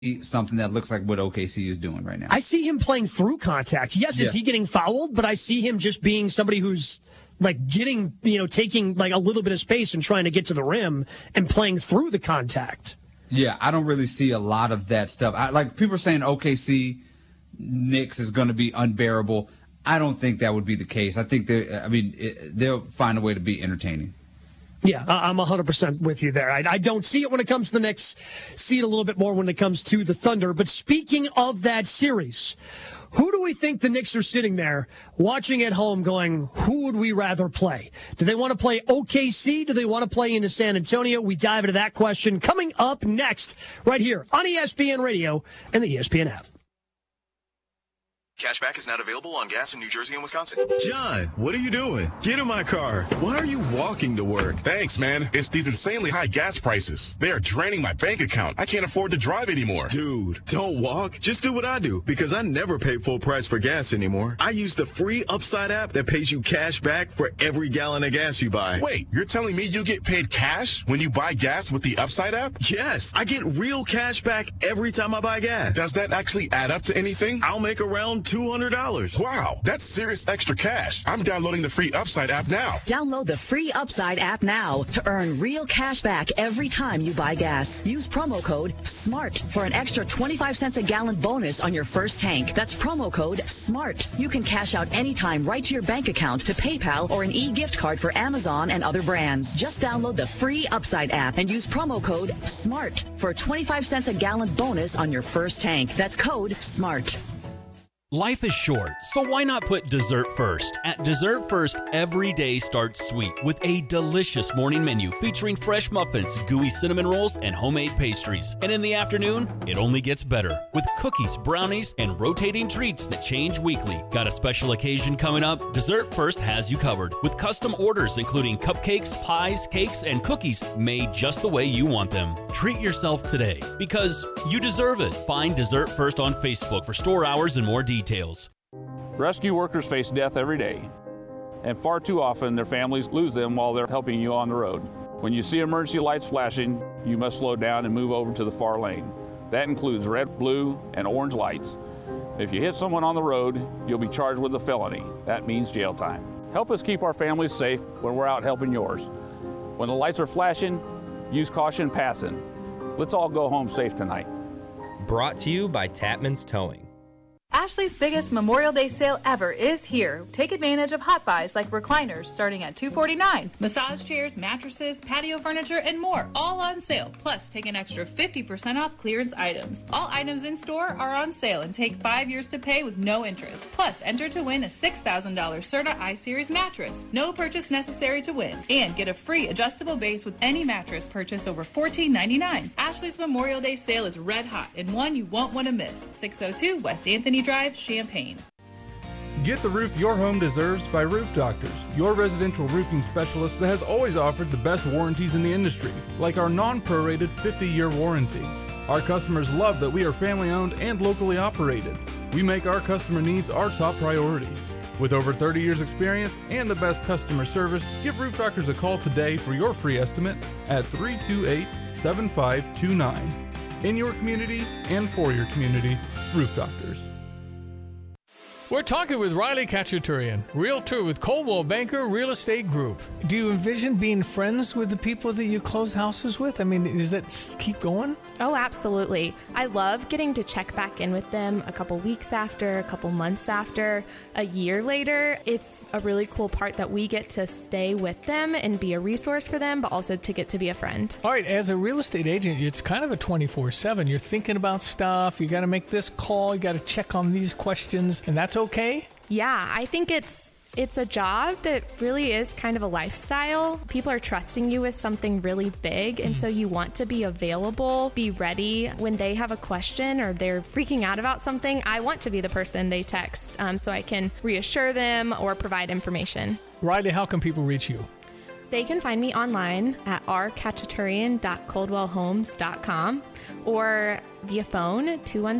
something that looks like what OKC is doing right now. I see him playing through contact. Yes, is he getting fouled? But I see him just being somebody who's like getting, taking like a little bit of space and trying to get to the rim and playing through the contact. Yeah, I don't really see a lot of that stuff. Like people are saying OKC Knicks is going to be unbearable. I don't think that would be the case. I think they'll find a way to be entertaining. Yeah, I'm 100% with you there. I don't see it when it comes to the Knicks. See it a little bit more when it comes to the Thunder. But speaking of that series, who do we think the Knicks are sitting there watching at home going, who would we rather play? Do they want to play OKC? Do they want to play into San Antonio? We dive into that question coming up next right here on ESPN Radio and the ESPN app. Cashback is not available on gas in New Jersey and Wisconsin. John, what are you doing? Get in my car. Why are you walking to work? Thanks, man. It's these insanely high gas prices. They are draining my bank account. I can't afford to drive anymore. Dude, don't walk. Just do what I do, because I never pay full price for gas anymore. I use the free Upside app that pays you cash back for every gallon of gas you buy. Wait, you're telling me you get paid cash when you buy gas with the Upside app? Yes, I get real cash back every time I buy gas. Does that actually add up to anything? I'll make around $200. Wow, that's serious extra cash. I'm downloading the free Upside app now. Download the free Upside app now to earn real cash back every time you buy gas. Use promo code SMART for an extra 25 cents a gallon bonus on your first tank. That's promo code SMART. You can cash out anytime right to your bank account, to PayPal, or an e-gift card for Amazon and other brands. Just download the free Upside app and use promo code SMART for a 25 cents a gallon bonus on your first tank. That's code SMART. Life is short, so why not put dessert first? At Dessert First, every day starts sweet with a delicious morning menu featuring fresh muffins, gooey cinnamon rolls, and homemade pastries. And in the afternoon, it only gets better with cookies, brownies, and rotating treats that change weekly. Got a special occasion coming up? Dessert First has you covered with custom orders including cupcakes, pies, cakes, and cookies made just the way you want them. Treat yourself today because you deserve it. Find Dessert First on Facebook for store hours and more details. Rescue workers face death every day, and far too often their families lose them while they're helping you on the road. When you see emergency lights flashing, you must slow down and move over to the far lane. That includes red, blue, and orange lights. If you hit someone on the road, you'll be charged with a felony. That means jail time. Help us keep our families safe when we're out helping yours. When the lights are flashing, use caution passing. Let's all go home safe tonight. Brought to you by Tapman's Towing. Ashley's biggest Memorial Day sale ever is here. Take advantage of hot buys like recliners starting at $249, massage chairs, mattresses, patio furniture, and more, all on sale. Plus, take an extra 50% off clearance items. All items in store are on sale and take 5 years to pay with no interest. Plus, enter to win a $6,000 Serta I-Series mattress. No purchase necessary to win. And get a free adjustable base with any mattress purchase over $14.99. Ashley's Memorial Day sale is red hot and one you won't want to miss. 602 West Anthony Drive, Champaign. Get the roof your home deserves by Roof Doctors, your residential roofing specialist that has always offered the best warranties in the industry, like our non-prorated 50-year warranty. Our customers love that we are family-owned and locally operated. We make our customer needs our top priority. With over 30 years experience and the best customer service, give Roof Doctors a call today for your free estimate at 328-7529. In your community and for your community, Roof Doctors. We're talking with Riley Khachaturian, realtor with Coldwell Banker Real Estate Group. Do you envision being friends with the people that you close houses with? I mean, does that keep going? Oh, absolutely. I love getting to check back in with them a couple weeks after, a couple months after, a year later. It's a really cool part that we get to stay with them and be a resource for them, but also to get to be a friend. All right, as a real estate agent, it's kind of a 24/7. You're thinking about stuff. You got to make this call. You got to check on these questions, and that's okay? Yeah, I think it's a job that really is kind of a lifestyle. People are trusting you with something really big, and so you want to be available, be ready when they have a question or they're freaking out about something. I want to be the person they text so I can reassure them or provide information. Riley, how can people reach you? They can find me online at rkhachaturian.coldwellhomes.com or via phone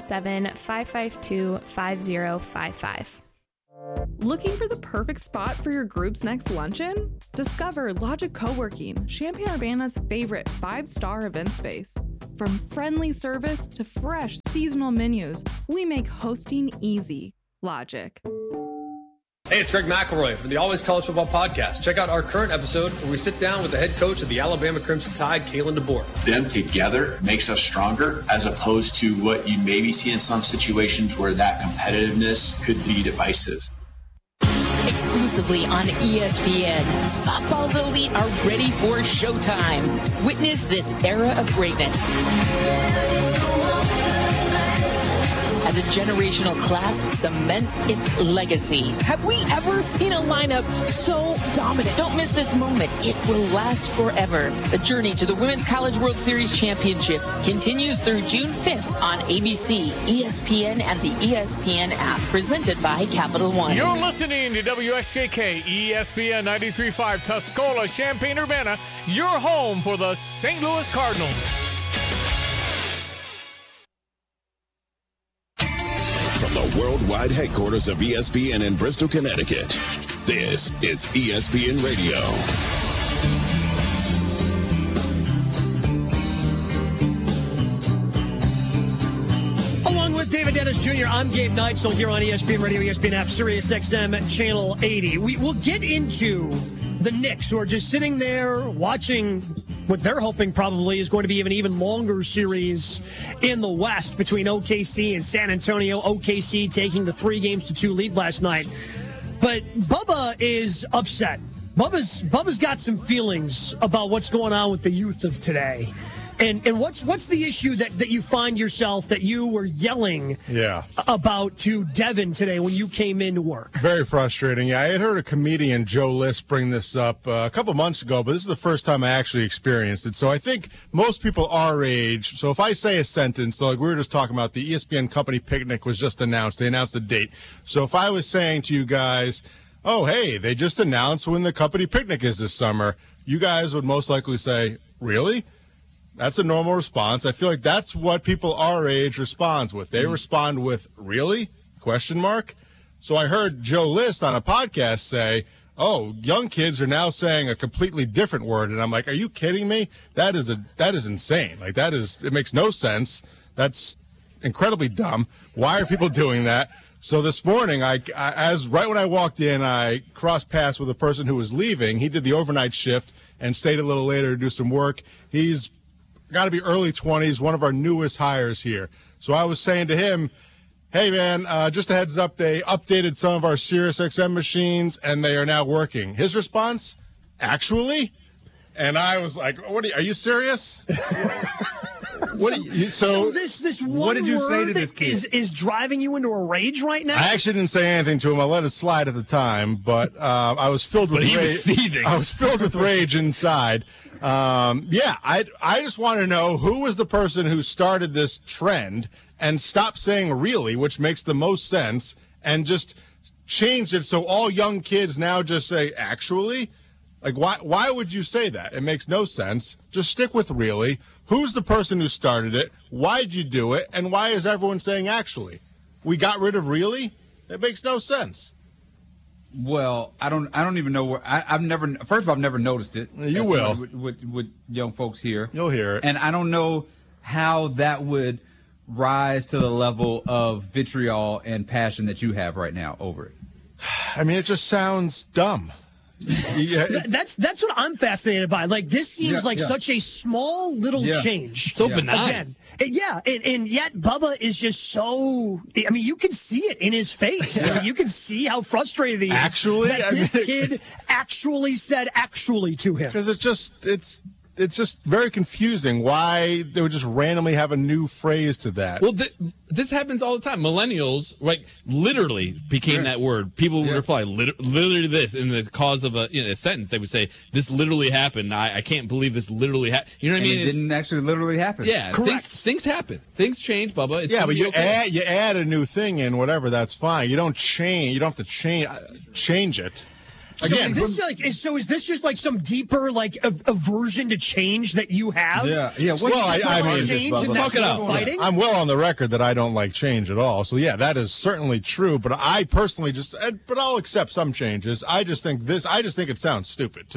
217-552-5055. Looking for the perfect spot for your group's next luncheon? Discover Logic Co-working, Champaign-Urbana's favorite 5-star event space. From friendly service to fresh seasonal menus, we make hosting easy. Logic. Hey, it's Greg McElroy from the Always College Football Podcast. Check out our current episode where we sit down with the head coach of the Alabama Crimson Tide, Kalen DeBoer. Them together makes us stronger, as opposed to what you maybe see in some situations where that competitiveness could be divisive. Exclusively on ESPN, softball's elite are ready for showtime. Witness this era of greatness as a generational class cements its legacy. Have we ever seen a lineup so dominant? Don't miss this moment. It will last forever. The journey to the Women's College World Series Championship continues through June 5th on ABC, ESPN, and the ESPN app, presented by Capital One. You're listening to WSJK ESPN 93.5 Tuscola, Champaign-Urbana, your home for the St. Louis Cardinals. From the worldwide headquarters of ESPN in Bristol, Connecticut, this is ESPN Radio. Along with David Dennis Jr., I'm Gabe Neitzel here on ESPN Radio, ESPN app, Sirius XM, Channel 80. We'll get into the Knicks, who are just sitting there watching what they're hoping probably is going to be an even longer series in the West between OKC and San Antonio. OKC taking the 3-2 lead last night. But Bubba is upset. Bubba's got some feelings about what's going on with the youth of today. And what's the issue that you find yourself that you were yelling about to Devin today when you came into work? Very frustrating. Yeah, I had heard a comedian, Joe List, bring this up a couple months ago, but this is the first time I actually experienced it. So I think most people our age, so if I say a sentence, so like we were just talking about, the ESPN company picnic was just announced. They announced the date. So if I was saying to you guys, oh, hey, they just announced when the company picnic is this summer, you guys would most likely say, really? That's a normal response. I feel like that's what people our age responds with. They respond with, really? Question mark. So I heard Joe List on a podcast say, oh, young kids are now saying a completely different word. And I'm like, are you kidding me? That is insane. Like, it makes no sense. That's incredibly dumb. Why are people doing that? So this morning, right when I walked in, I crossed paths with a person who was leaving. He did the overnight shift and stayed a little later to do some work. He's got to be early 20s, one of our newest hires here. So I was saying to him, hey, man, just a heads up, they updated some of our Sirius XM machines, and they are now working. His response, actually? And I was like, are you serious? So this one what did you say to this kid? Is driving you into a rage right now? I actually didn't say anything to him. I let it slide at the time, but I was filled with rage. I was filled with rage inside. I just want to know who was the person who started this trend and stopped saying really, which makes the most sense, and just changed it so all young kids now just say actually. Like, why would you say that? It makes no sense. Just stick with really. Who's the person who started it? Why'd you do it? And why is everyone saying actually? We got rid of really? It makes no sense. Well, I don't even know where. I've never. First of all, I've never noticed it. You will with young folks here. You'll hear it. And I don't know how that would rise to the level of vitriol and passion that you have right now over it. I mean, it just sounds dumb. Yeah, that's what I'm fascinated by. Like, this seems such a small little change. So benign. Again, and yet Bubba is just so. I mean, you can see it in his face. Yeah. I mean, you can see how frustrated he is. Actually, that this kid actually said actually to him. Because it's just very confusing why they would just randomly have a new phrase to that. Well, this happens all the time. Millennials, right, literally became that word. People would reply, literally this, in the cause of a sentence. They would say, this literally happened. I can't believe this literally happened. You know what I mean? It didn't actually literally happen. Yeah, correct. Things happen. Things change, Bubba. It's but you okay. add a new thing in, whatever, that's fine. You don't change. You don't have to change it. Again, so is this just like some deeper aversion to change that you have? Yeah. I mean, change and that's what you're fighting? I'm well on the record that I don't like change at all. So yeah, that is certainly true. But I personally but I'll accept some changes. I just think it sounds stupid to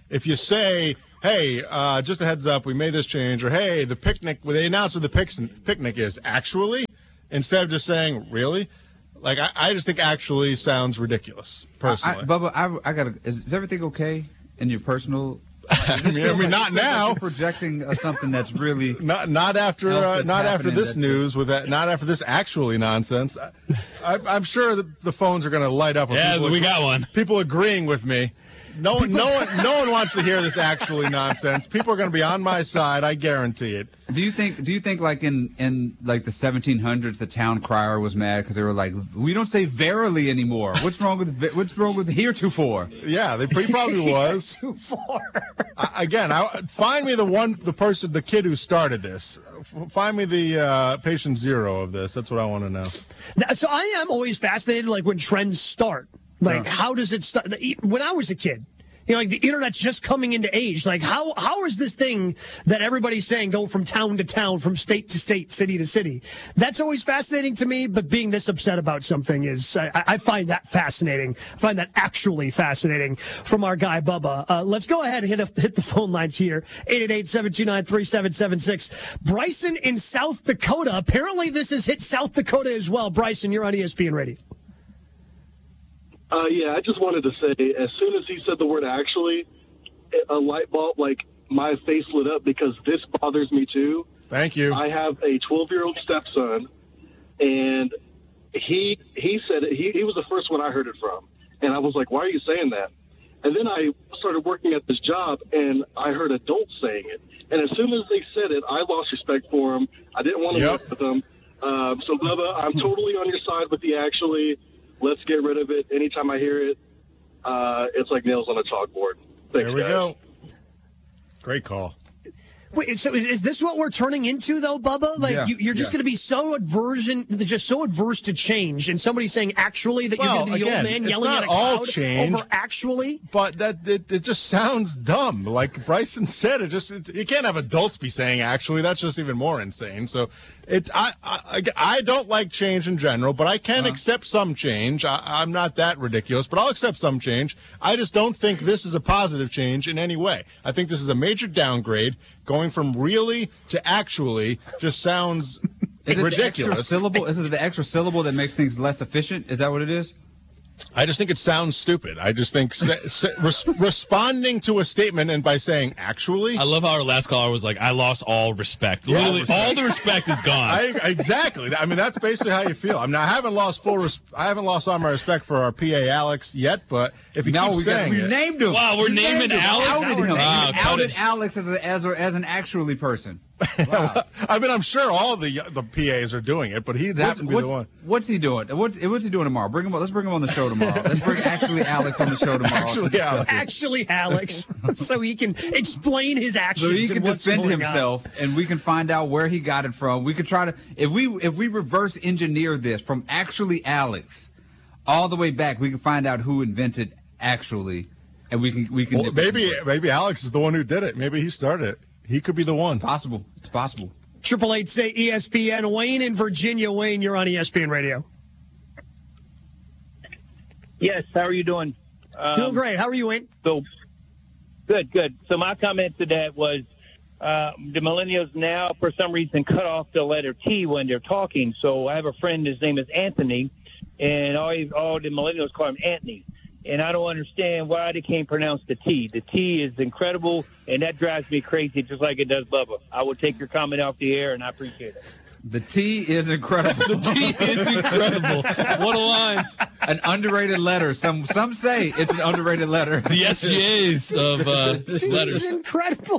if you say, hey, just a heads up, we made this change, or hey, the picnic, they announced what the picnic is, actually, instead of just saying, really? Like, I just think actually sounds ridiculous, personally. Bubba, I gotta. Is everything okay in your personal? I mean, not now. Like projecting something that's really not after this news with that. Not after this actually nonsense. I'm sure that the phones are going to light up. With we got one. People agreeing with me. No one wants to hear this actually nonsense. People are going to be on my side. I guarantee it. Do you think like in like the 1700s, the town crier was mad because they were like, we don't say verily anymore. What's wrong with heretofore? Yeah, he probably was. Again, find me the kid who started this. Find me the patient zero of this. That's what I want to know. So I am always fascinated, like when trends start. Like, how does it start? When I was a kid, like the internet's just coming into age. Like, how is this thing that everybody's saying go from town to town, from state to state, city to city? That's always fascinating to me, but being this upset about something is, I find that fascinating. I find that actually fascinating from our guy, Bubba. Let's go ahead and hit the phone lines here. 888-729-3776. Bryson in South Dakota. Apparently this has hit South Dakota as well. Bryson, you're on ESPN Radio. Yeah, I just wanted to say, as soon as he said the word actually, a light bulb, like, my face lit up because this bothers me too. Thank you. I have a 12-year-old stepson, and he said it. He was the first one I heard it from. And I was like, why are you saying that? And then I started working at this job, and I heard adults saying it. And as soon as they said it, I lost respect for them. I didn't want to work with them. So, Bubba, I'm totally on your side with the actually. Let's get rid of it. Anytime I hear it, it's like nails on a chalkboard. Thanks, there we guys. go. Great call. Wait, so is this what we're turning into, though, Bubba? Like, you're just going to be so adverse to change, and somebody saying actually that you're going to be the old man yelling at a crowd over actually? But it just sounds dumb. Like Bryson said, you can't have adults be saying actually. That's just even more insane. So I don't like change in general, but I can accept some change. I'm not that ridiculous, but I'll accept some change. I just don't think this is a positive change in any way. I think this is a major downgrade. Going from really to actually just sounds ridiculous. The extra syllable? Is it the extra syllable that makes things less efficient? Is that what it is? I just think it sounds stupid. I just think responding to a statement and by saying actually. I love how our last caller was like, I lost all respect. Yeah, Literally, all the respect is gone. Exactly. I mean, that's basically how you feel. I mean, I haven't lost all my respect for our PA Alex yet, but if you keep saying we named him. Wow, we're naming Alex. Outed Alex as an actually person. Wow. I mean, I'm sure all the PAs are doing it, but he happened to be the one. What's he doing? What's he doing tomorrow? Let's bring him on the show tomorrow. Let's bring actually Alex on the show tomorrow. Actually Alex, so he can explain his actions. So he can defend himself, and we can find out where he got it from. We could try to if we reverse engineer this from actually Alex all the way back, we can find out who invented actually, and we can. Well, maybe Alex is the one who did it. Maybe he started it. He could be the one. Possible. It's possible. 888 say ESPN. Wayne in Virginia. Wayne, you're on ESPN Radio. Yes. How are you doing? Doing great. How are you, Wayne? So good. So my comment to that was the millennials now, for some reason, cut off the letter T when they're talking. So I have a friend. His name is Anthony, and all the millennials call him Anthony. And I don't understand why they can't pronounce the T. The T is incredible, and that drives me crazy just like it does Bubba. I will take your comment off the air, and I appreciate it. The T is incredible. The T is incredible. What a line. An underrated letter. Some say it's an underrated letter. The SGAs of letters. It's incredible.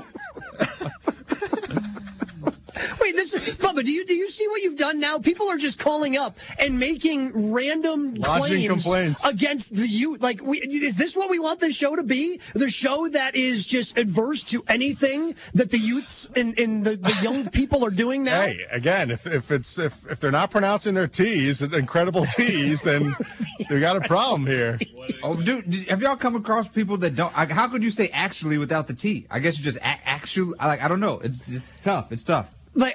Wait, Bubba, do you see what you've done now? People are just calling up and making random complaints against the youth. Like, is this what we want this show to be? The show that is just adverse to anything that the youths and the young people are doing now? Hey, again, if they're not pronouncing their T's, incredible T's, then they got a problem here. Oh, dude, have y'all come across people that don't? How could you say actually without the T? I guess you just actually. I don't know. It's tough. It's tough. Like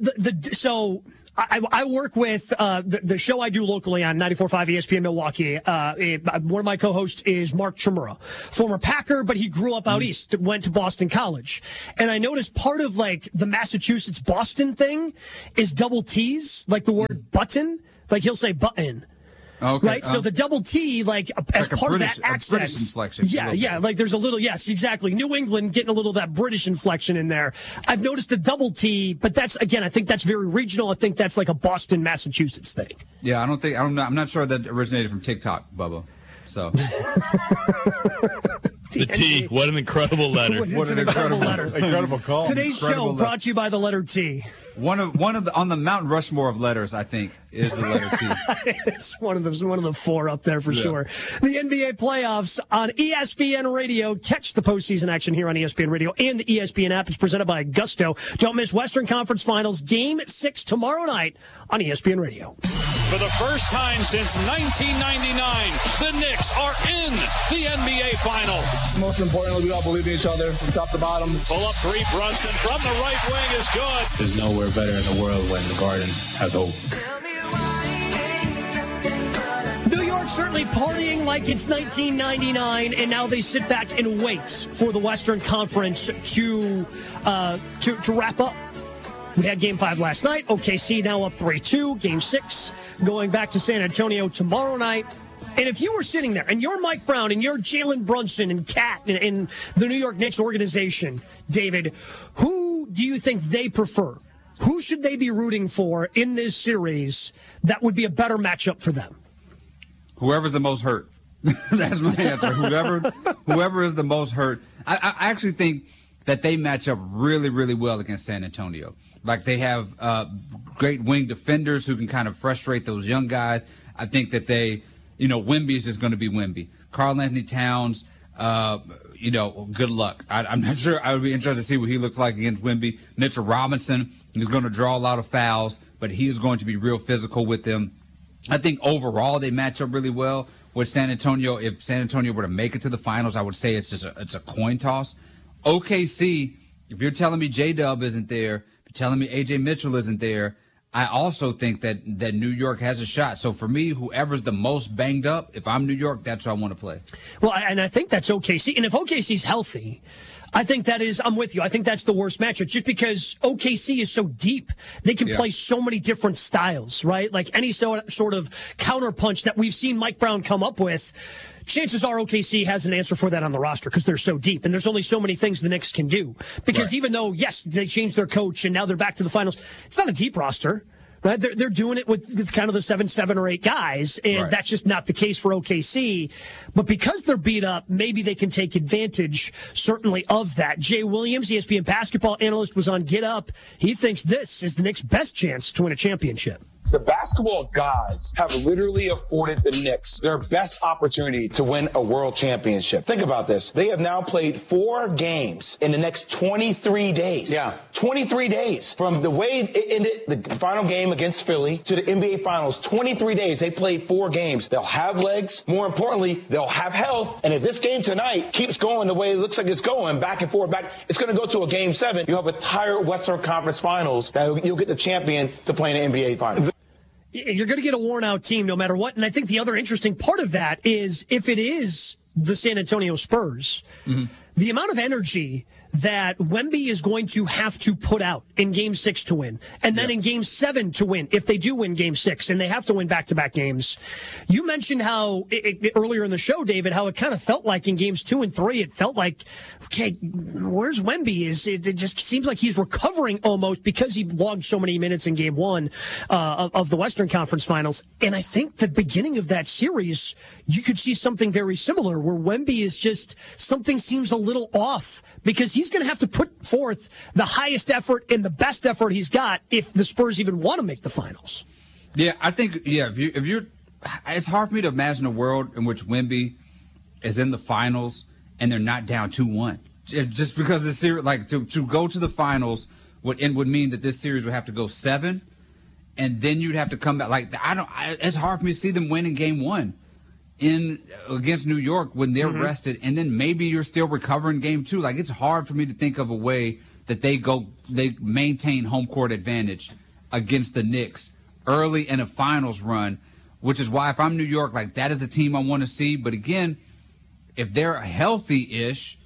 I work with the show I do locally on 94.5 ESPN Milwaukee. One of my co-hosts is Mark Chimura, former Packer, but he grew up out east, went to Boston College. And I noticed part of like the Massachusetts-Boston thing is double T's, like the word button. Like he'll say button. Okay. Right, so the double T, like as like part British, of that accent, British inflection. yeah, like there's a little, yes, exactly. New England getting a little of that British inflection in there. I've noticed a double T, but that's again, I think that's very regional. I think that's like a Boston, Massachusetts thing. Yeah, I'm not sure that originated from TikTok, Bubba. So. The T. What an incredible letter. What an incredible letter. Incredible call. Today's Incredible show brought to you by the letter T. One of the on the Mount Rushmore of letters, I think, is the letter T. It's one of the four up there for sure. The NBA playoffs on ESPN Radio. Catch the postseason action here on ESPN Radio and the ESPN app. It's presented by Gusto. Don't miss Western Conference Finals Game 6 tomorrow night on ESPN Radio. For the first time since 1999, the Knicks are in the NBA Finals. Most importantly, we all believe in each other from top to bottom. Pull up three, Brunson from the right wing is good. There's nowhere better in the world when the Garden has hope. New York certainly partying like it's 1999, and now they sit back and wait for the Western Conference to wrap up. We had Game 5 last night. OKC now up 3-2. Game 6 going back to San Antonio tomorrow night. And if you were sitting there, and you're Mike Brown, and you're Jalen Brunson and Kat and the New York Knicks organization, David, who do you think they prefer? Who should they be rooting for in this series that would be a better matchup for them? Whoever's the most hurt. That's my answer. Whoever is the most hurt. I actually think that they match up really, really well against San Antonio. Like they have great wing defenders who can kind of frustrate those young guys. I think that Wemby is just going to be Wemby. Karl Anthony Towns, good luck. I'm not sure. I would be interested to see what he looks like against Wemby. Mitchell Robinson is going to draw a lot of fouls, but he is going to be real physical with them. I think overall they match up really well with San Antonio. If San Antonio were to make it to the finals, I would say it's a coin toss. OKC, if you're telling me J-Dub isn't there, if you're telling me A.J. Mitchell isn't there, I also think that New York has a shot. So for me, whoever's the most banged up, if I'm New York, that's who I want to play. Well, and I think that's OKC. And if OKC's healthy, I think I'm with you. I think that's the worst matchup just because OKC is so deep. They can play so many different styles, right? Like any sort of counterpunch that we've seen Mike Brown come up with, chances are OKC has an answer for that on the roster because they're so deep. And there's only so many things the Knicks can do. Because even though, yes, they changed their coach and now they're back to the finals, it's not a deep roster. Right? They're doing it with kind of the 7 or 8 guys, and that's just not the case for OKC. But because they're beat up, maybe they can take advantage, certainly, of that. Jay Williams, ESPN basketball analyst, was on Get Up. He thinks this is the Knicks' best chance to win a championship. The basketball gods have literally afforded the Knicks their best opportunity to win a world championship. Think about this. They have now played 4 games in the next 23 days. 23 days. From the way it ended, the final game against Philly, to the NBA Finals, 23 days. They played 4 games. They'll have legs. More importantly, they'll have health. And if this game tonight keeps going the way it looks like it's going, back and forth, it's going to go to a Game 7. You'll have a entire Western Conference Finals that you'll get the champion to play in the NBA Finals. You're going to get a worn-out team no matter what. And I think the other interesting part of that is if it is the San Antonio Spurs, the amount of energy that Wemby is going to have to put out in Game 6 to win, and then in Game 7 to win, if they do win Game 6, and they have to win back-to-back games. You mentioned how, earlier in the show, David, how it kind of felt like in Games 2 and 3, it felt like, okay, where's Wemby? It just seems like he's recovering almost because he logged so many minutes in Game 1 of the Western Conference Finals. And I think the beginning of that series, you could see something very similar, where Wemby is just, something seems a little off, because he's going to have to put forth the highest effort and the best effort he's got if the Spurs even want to make the finals. Yeah, I think, if you're, it's hard for me to imagine a world in which Wemby is in the finals and they're not down 2-1. Just because the series, like to go to the finals would mean that this series would have to go 7, and then you'd have to come back. Like, it's hard for me to see them winning Game 1 against New York when they're rested, and then maybe you're still recovering Game 2. Like, it's hard for me to think of a way that they maintain home court advantage against the Knicks early in a finals run, which is why if I'm New York, like, that is a team I want to see. But again, if they're healthy-ish,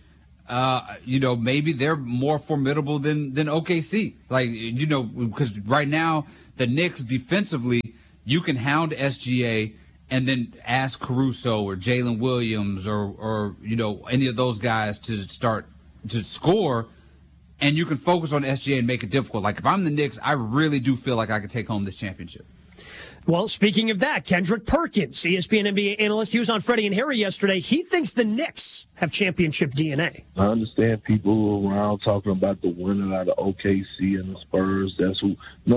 maybe they're more formidable than OKC. Because right now the Knicks defensively, you can hound SGA and then ask Caruso or Jalen Williams or any of those guys to start to score, and you can focus on SGA and make it difficult. Like, if I'm the Knicks, I really do feel like I could take home this championship. Well, speaking of that, Kendrick Perkins, ESPN NBA analyst, he was on Freddie and Harry yesterday. He thinks the Knicks have championship DNA. I understand people around talking about the winner out of OKC and the Spurs. That's who. No.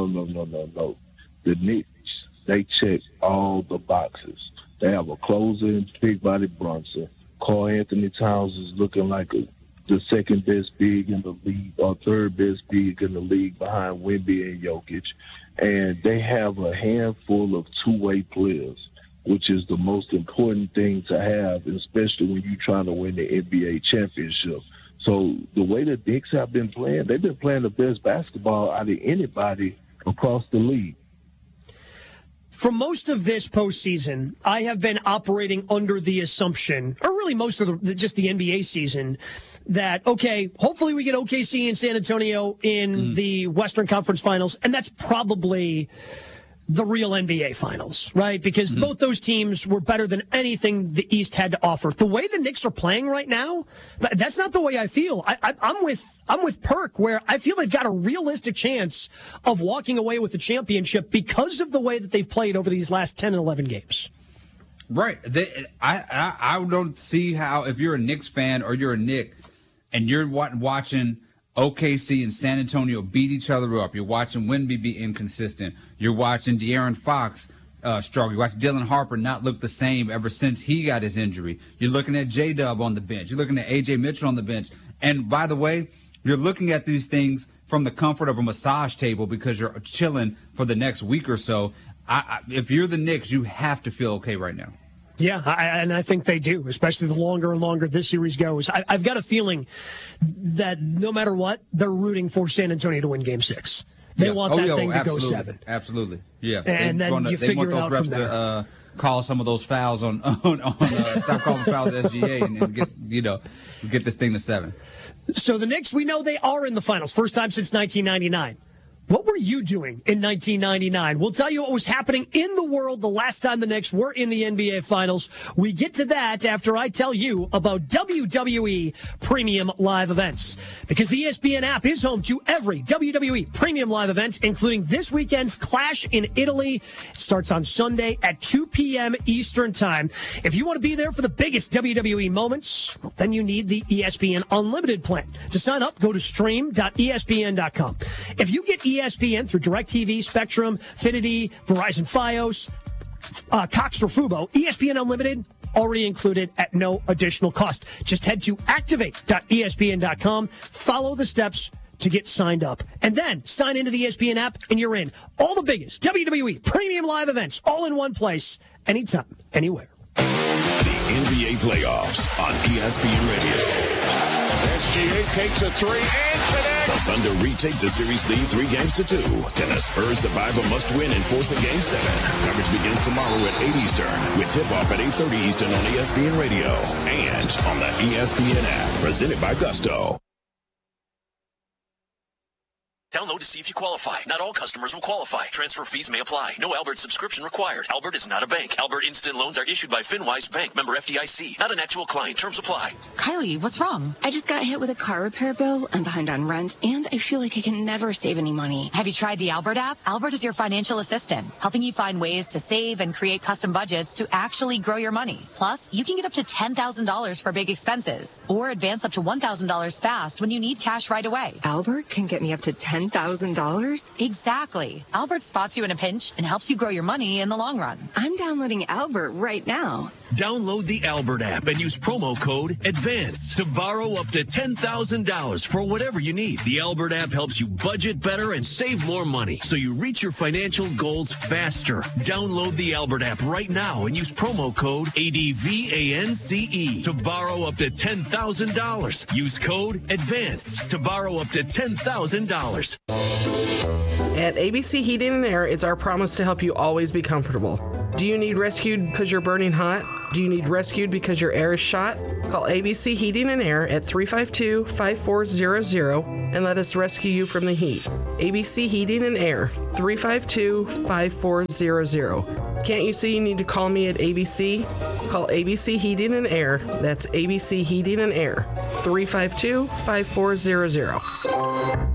The Knicks, they check all the boxes. They have a closer in Big Body Brunson. Karl Anthony Towns is looking like the second best big in the league, or third best big in the league behind Wemby and Jokic. And they have a handful of two-way players, which is the most important thing to have, especially when you're trying to win the NBA championship. So the way the Knicks have been playing, they've been playing the best basketball out of anybody across the league. For most of this postseason, I have been operating under the assumption, or really most of just the NBA season, that, okay, hopefully we get OKC and San Antonio in the Western Conference Finals, and that's probably the real NBA Finals, right? Because both those teams were better than anything the East had to offer. The way the Knicks are playing right now, that's not the way I feel. I'm with Perk, where I feel they've got a realistic chance of walking away with the championship because of the way that they've played over these last 10 and 11 games. Right. I don't see how, if you're a Knicks fan or you're a Knick and you're watching OKC and San Antonio beat each other up, you're watching Wemby be inconsistent, you're watching De'Aaron Fox struggle, you're watching Dylan Harper not look the same ever since he got his injury, you're looking at J-Dub on the bench, you're looking at A.J. Mitchell on the bench, and by the way, you're looking at these things from the comfort of a massage table because you're chilling for the next week or so. If you're the Knicks, you have to feel okay right now. Yeah, and I think they do, especially the longer and longer this series goes. I've got a feeling that no matter what, they're rooting for San Antonio to win Game 6. They want that thing to go 7. Absolutely, yeah. And then you figure it out from there. To call some of those fouls on stop calling fouls at SGA and get this thing to 7. So the Knicks, we know they are in the finals, first time since 1999. What were you doing in 1999? We'll tell you what was happening in the world the last time the Knicks were in the NBA Finals. We get to that after I tell you about WWE Premium Live Events. Because the ESPN app is home to every WWE Premium Live event, including this weekend's Clash in Italy. It starts on Sunday at 2 p.m. Eastern Time. If you want to be there for the biggest WWE moments, well, then you need the ESPN Unlimited plan. To sign up, go to stream.espn.com. If you get ESPN through DirecTV, Spectrum, Fidelity, Verizon Fios, Cox or Fubo, ESPN Unlimited already included at no additional cost. Just head to activate.espn.com, follow the steps to get signed up, and then sign into the ESPN app and you're in. All the biggest WWE Premium Live events all in one place, anytime, anywhere. The NBA playoffs on ESPN Radio. SGA takes a 3 and connects. The Thunder retake the series lead 3-2. Can the Spurs survive a must-win and force a Game 7? Coverage begins tomorrow at 8 Eastern with tip-off at 8:30 Eastern on ESPN Radio and on the ESPN app. Presented by Gusto. Download to see if you qualify. Not all customers will qualify. Transfer fees may apply. No Albert subscription required. Albert is not a bank. Albert Instant Loans are issued by FinWise Bank, member FDIC. Not an actual client. Terms apply. Kylie, what's wrong? I just got hit with a car repair bill. I'm behind on rent, and I feel like I can never save any money. Have you tried the Albert app? Albert is your financial assistant, helping you find ways to save and create custom budgets to actually grow your money. Plus, you can get up to $10,000 for big expenses, or advance up to $1,000 fast when you need cash right away. Albert can get me up to $10,000 $10,000? Exactly. Albert spots you in a pinch and helps you grow your money in the long run. I'm downloading Albert right now. Download the Albert app and use promo code ADVANCE to borrow up to $10,000 for whatever you need. The Albert app helps you budget better and save more money so you reach your financial goals faster. Download the Albert app right now and use promo code ADVANCE to borrow up to $10,000. Use code ADVANCE to borrow up to $10,000. At ABC Heating and Air, it's our promise to help you always be comfortable. Do you need rescued because you're burning hot? Do you need rescued because your air is shot? Call ABC Heating and Air at 352-5400 and let us rescue you from the heat. ABC Heating and Air, 352-5400. Can't you see you need to call me at ABC? Call ABC Heating and Air. That's ABC Heating and Air, 352-5400.